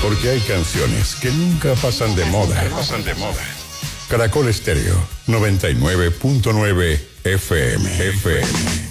Porque hay canciones que nunca pasan de moda. Caracol Estéreo, 99.9 FM.